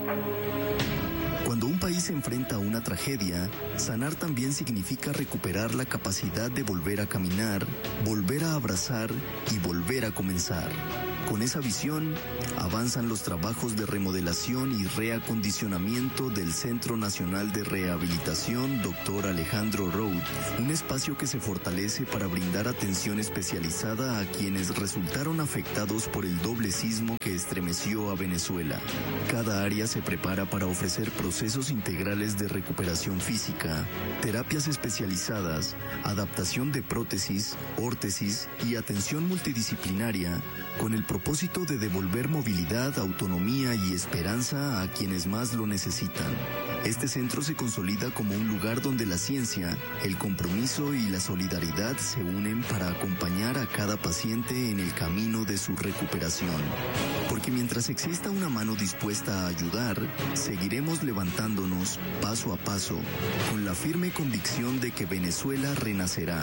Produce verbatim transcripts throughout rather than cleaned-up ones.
Cuando un país se enfrenta a una tragedia, sanar también significa recuperar la capacidad de volver a caminar, volver a abrazar y volver a comenzar. Con esa visión, avanzan los trabajos de remodelación y reacondicionamiento del Centro Nacional de Rehabilitación doctor Alejandro Roud, un espacio que se fortalece para brindar atención especializada a quienes resultaron afectados por el doble sismo que estremeció a Venezuela. Cada área se prepara para ofrecer procesos integrales de recuperación física, terapias especializadas, adaptación de prótesis, órtesis y atención multidisciplinaria, con el propósito de devolver movilidad, autonomía y esperanza a quienes más lo necesitan. Este centro se consolida como un lugar donde la ciencia, el compromiso y la solidaridad se unen para acompañar a cada paciente en el camino de su recuperación. Porque mientras exista una mano dispuesta a ayudar, seguiremos levantándonos paso a paso, con la firme convicción de que Venezuela renacerá.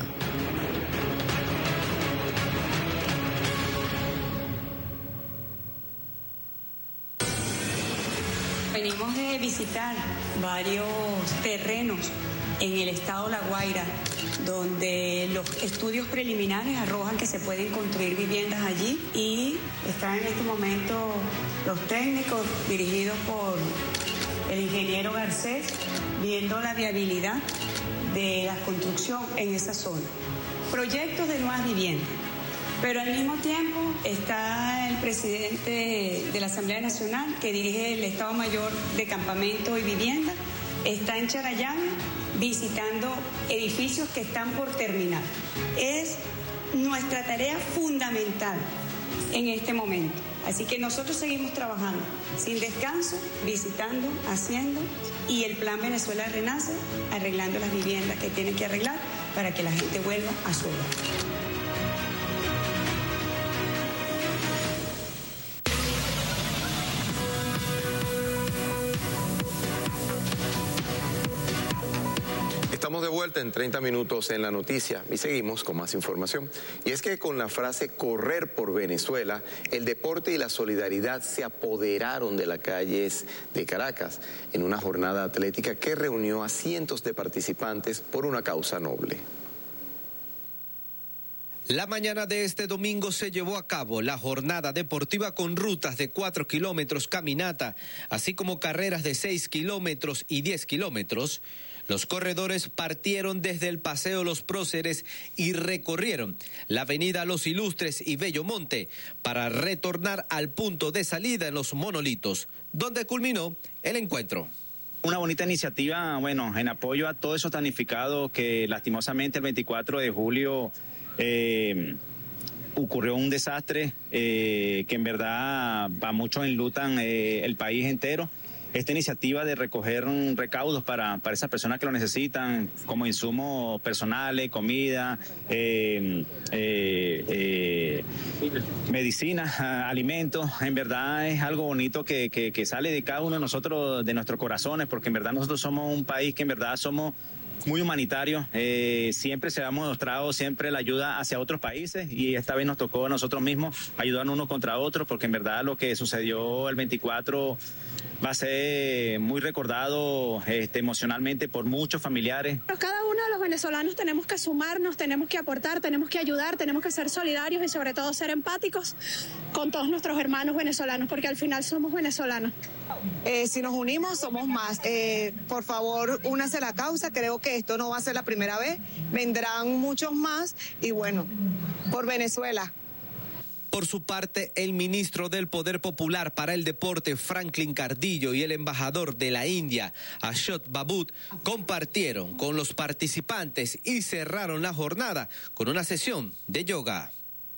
Venimos de visitar varios terrenos en el estado La Guaira, donde los estudios preliminares arrojan que se pueden construir viviendas allí, y están en este momento los técnicos dirigidos por el ingeniero Garcés viendo la viabilidad de la construcción en esa zona. Proyectos de nuevas viviendas. Pero al mismo tiempo está el presidente de la Asamblea Nacional, que dirige el Estado Mayor de Campamento y Vivienda, está en Charallana visitando edificios que están por terminar. Es nuestra tarea fundamental en este momento. Así que nosotros seguimos trabajando sin descanso, visitando, haciendo, y el Plan Venezuela Renace, arreglando las viviendas que tienen que arreglar para que la gente vuelva a su hogar. Estamos de vuelta en treinta minutos en la noticia y seguimos con más información. Y es que con la frase correr por Venezuela, el deporte y la solidaridad se apoderaron de las calles de Caracas en una jornada atlética que reunió a cientos de participantes por una causa noble. La mañana de este domingo se llevó a cabo la jornada deportiva con rutas de cuatro kilómetros caminata, así como carreras de seis kilómetros y diez kilómetros. Los corredores partieron desde el Paseo Los Próceres y recorrieron la avenida Los Ilustres y Bellomonte para retornar al punto de salida en Los Monolitos, donde culminó el encuentro. Una bonita iniciativa, bueno, en apoyo a todos esos damnificados que lastimosamente el veinticuatro de julio eh, ocurrió un desastre eh, que en verdad para muchos enlutan eh, el país entero. Esta iniciativa de recoger recaudos para, para esas personas que lo necesitan, como insumos personales, comida, eh, eh, eh, medicinas, alimentos, en verdad es algo bonito que, que, que sale de cada uno de nosotros, de nuestros corazones, porque en verdad nosotros somos un país que en verdad somos muy humanitario, eh, siempre se ha mostrado siempre la ayuda hacia otros países, y esta vez nos tocó a nosotros mismos ayudar unos contra otros, porque en verdad lo que sucedió el veinticuatro va a ser muy recordado este, emocionalmente por muchos familiares. Cada uno de los venezolanos tenemos que sumarnos, tenemos que aportar, tenemos que ayudar, tenemos que ser solidarios y sobre todo ser empáticos con todos nuestros hermanos venezolanos, porque al final somos venezolanos. Eh, si nos unimos somos más. Eh, por favor, únase a la causa. Creo que esto no va a ser la primera vez, vendrán muchos más, y bueno, por Venezuela. Por su parte, el ministro del Poder Popular para el Deporte, Franklin Cardillo, y el embajador de la India, Ashok Babut, compartieron con los participantes y cerraron la jornada con una sesión de yoga.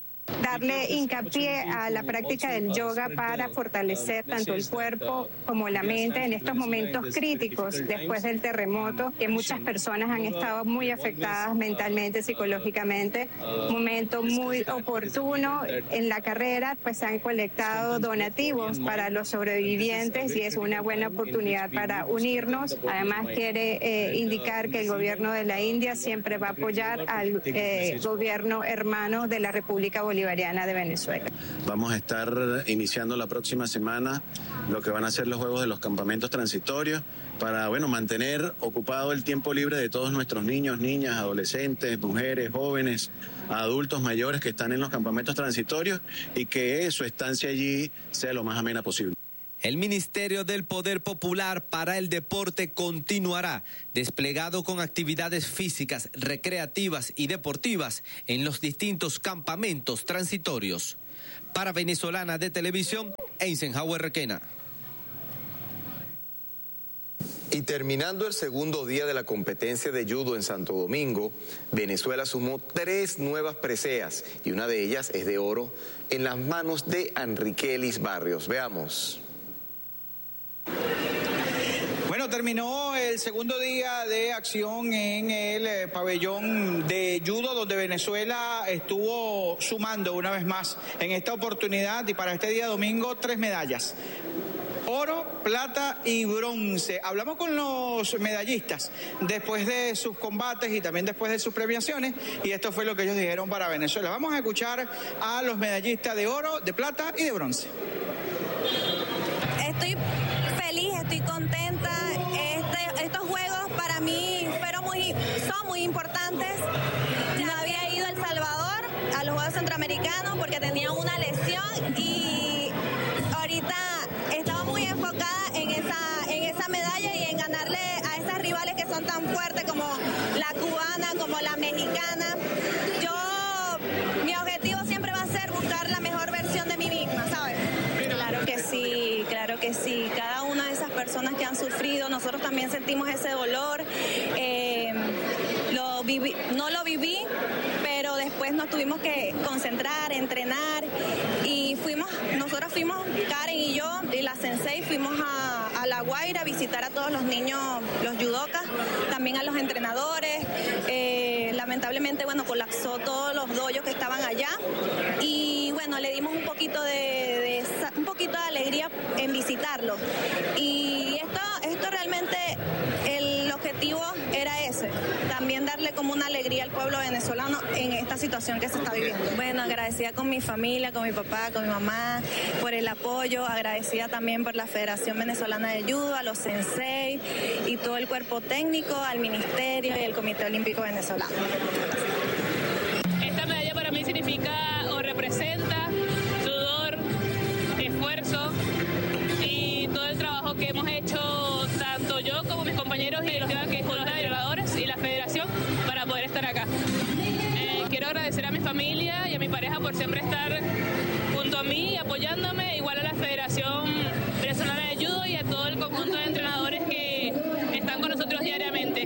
Darle hincapié a la práctica del yoga para fortalecer tanto el cuerpo como la mente en estos momentos críticos después del terremoto, que muchas personas han estado muy afectadas mentalmente, psicológicamente. Un momento muy oportuno en la carrera, pues se han colectado donativos para los sobrevivientes y es una buena oportunidad para unirnos. Además quiere eh, indicar que el gobierno de la India siempre va a apoyar al eh, gobierno hermano de la República Bolivariana de Venezuela. Vamos a estar iniciando la próxima semana lo que van a ser los juegos de los campamentos transitorios para, bueno, mantener ocupado el tiempo libre de todos nuestros niños, niñas, adolescentes, mujeres, jóvenes, adultos mayores que están en los campamentos transitorios y que su estancia allí sea lo más amena posible. El Ministerio del Poder Popular para el Deporte continuará desplegado con actividades físicas, recreativas y deportivas en los distintos campamentos transitorios. Para Venezolana de Televisión, Eisenhower Requena. Y terminando el segundo día de la competencia de judo en Santo Domingo, Venezuela sumó tres nuevas preseas y una de ellas es de oro en las manos de Enriquelis Barrios. Veamos. Bueno, terminó el segundo día de acción en el eh, pabellón de judo, donde Venezuela estuvo sumando una vez más en esta oportunidad y para este día domingo tres medallas: oro, plata y bronce. Hablamos con los medallistas después de sus combates y también después de sus premiaciones y esto fue lo que ellos dijeron para Venezuela. Vamos a escuchar a los medallistas de oro, de plata y de bronce. Estoy feliz, estoy contenta. Este, estos juegos para mí fueron muy, son muy importantes. No había ido a El Salvador a los Juegos Centroamericanos porque tenía una lesión y ahorita estaba muy enfocada en esa, en esa medalla y en ganarle a esas rivales que son tan fuertes como la cubana, como la mexicana. Yo, mi objetivo siempre va a ser buscar la mejor versión de mí misma, ¿sabes? Claro que sí, claro que sí. Cada una de esas personas que han sufrido, nosotros también sentimos ese dolor. Eh, lo viví, no lo viví, pero después nos tuvimos que concentrar, entrenar y fuimos, nosotros fuimos, Karen y yo y la sensei, fuimos a, a La Guaira a visitar a todos los niños, los judokas, también a los entrenadores. Eh, lamentablemente, bueno, colapsó todos los dojos que estaban allá y bueno, le dimos un poquito de, de un poquito de alegría en visitarlo y esto, esto realmente el objetivo era ese, también darle como una alegría al pueblo venezolano en esta situación que se está viviendo. Bueno, agradecida con mi familia, con mi papá, con mi mamá por el apoyo, agradecida también por la Federación Venezolana de Judo, a los sensei y todo el cuerpo técnico, al Ministerio y al Comité Olímpico Venezolano. Esta medalla para mí significa o representa sudor, esfuerzo y todo el trabajo que hemos hecho tanto yo como mis compañeros y los que son los agregadores y la federación para poder estar acá. Eh, quiero agradecer a mi familia y a mi pareja por siempre estar junto a mí, apoyándome, igual a la Federación Venezolana de Judo y a todo el conjunto de entrenadores que están con nosotros diariamente.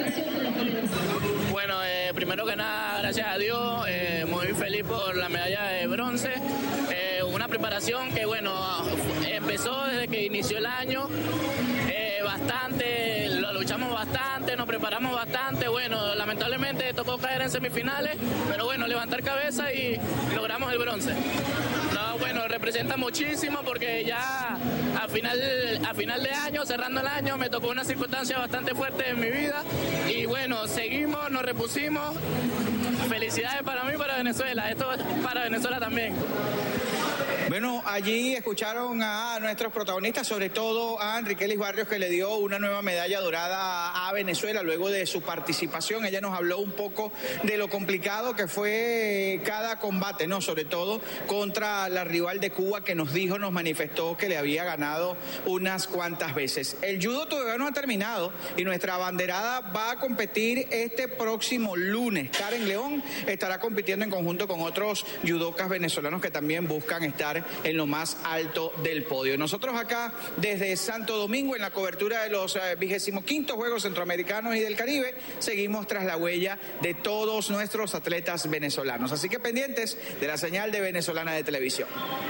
Bueno, eh, primero que nada, gracias a Dios, eh, muy feliz por la medalla de bronce. Eh, una preparación que, bueno, empezó desde que inició el año, eh, bastante, lo luchamos bastante, nos preparamos bastante. Bueno, lamentablemente tocó caer en semifinales, pero bueno, levantar cabeza y logramos el bronce. No, bueno, representa muchísimo porque ya a final, a final de año, cerrando el año, me tocó una circunstancia bastante fuerte en mi vida y bueno, seguimos, nos repusimos. Felicidades para mí y para Venezuela, esto es para Venezuela también. Bueno, allí escucharon a nuestros protagonistas, sobre todo a Enriquelis Barrios, que le dio una nueva medalla dorada a Venezuela luego de su participación. Ella nos habló un poco de lo complicado que fue cada combate, ¿no? Sobre todo contra la rival de Cuba, que nos dijo, nos manifestó que le había ganado unas cuantas veces. El judo todavía no ha terminado y nuestra abanderada va a competir este próximo lunes. Karen León estará compitiendo en conjunto con otros judokas venezolanos que también buscan estar en lo más alto del podio. Nosotros acá desde Santo Domingo en la cobertura de los vigésimo quinto Juegos Centroamericanos y del Caribe seguimos tras la huella de todos nuestros atletas venezolanos. Así que pendientes de la señal de Venezolana de Televisión.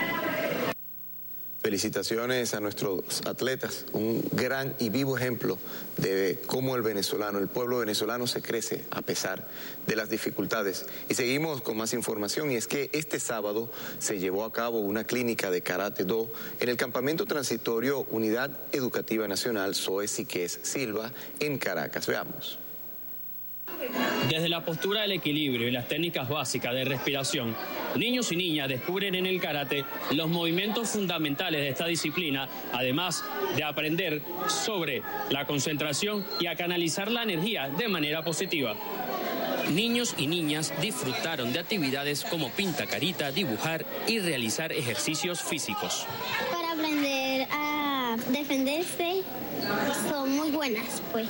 Felicitaciones a nuestros atletas, un gran y vivo ejemplo de cómo el venezolano, el pueblo venezolano se crece a pesar de las dificultades. Y seguimos con más información y es que este sábado se llevó a cabo una clínica de Karate Do en el campamento transitorio Unidad Educativa Nacional Zoe Siquez Silva en Caracas. Veamos. Desde la postura del equilibrio y las técnicas básicas de respiración, Niños y niñas descubren en el karate los movimientos fundamentales de esta disciplina, además de aprender sobre la concentración y a canalizar la energía de manera positiva. Niños y niñas disfrutaron de actividades como pintacarita, dibujar y realizar ejercicios físicos. Para aprender a defenderse son muy buenas, pues.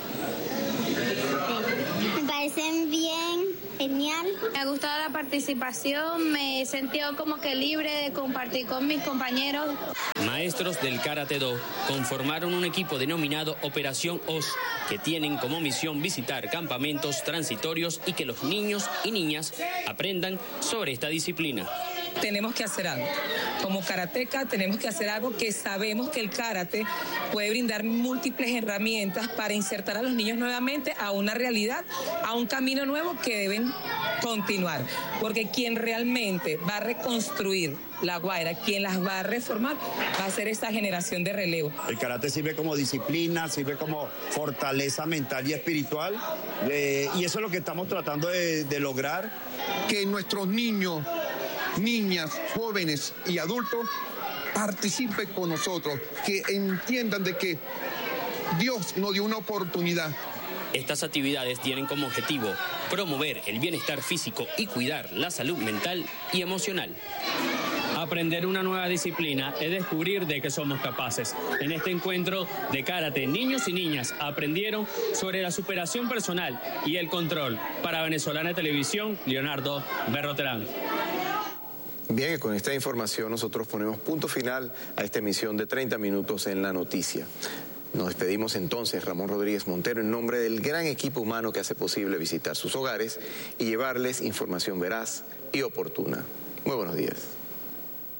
Me parecen bien, genial. Me ha gustado la participación, me he sentido como que libre de compartir con mis compañeros. Maestros del Karate Do conformaron un equipo denominado Operación O S, que tienen como misión visitar campamentos transitorios y que los niños y niñas aprendan sobre esta disciplina. Tenemos que hacer algo. Como karateca tenemos que hacer algo que sabemos que el karate puede brindar múltiples herramientas para insertar a los niños nuevamente a una realidad, a un camino nuevo que deben continuar. Porque quien realmente va a reconstruir La Guaira, quien las va a reformar, va a ser esta generación de relevo. El karate sirve como disciplina, sirve como fortaleza mental y espiritual, eh, y eso es lo que estamos tratando de, de lograr. Que nuestros niños, niñas, jóvenes y adultos participen con nosotros, que entiendan de que Dios nos dio una oportunidad. Estas actividades tienen como objetivo promover el bienestar físico y cuidar la salud mental y emocional. Aprender una nueva disciplina es descubrir de qué somos capaces. En este encuentro de karate, niños y niñas aprendieron sobre la superación personal y el control. Para Venezolana Televisión, Leonardo Berroterán. Bien, con esta información nosotros ponemos punto final a esta emisión de treinta minutos en la noticia. Nos despedimos entonces, Ramón Rodríguez Montero, en nombre del gran equipo humano que hace posible visitar sus hogares y llevarles información veraz y oportuna. Muy buenos días.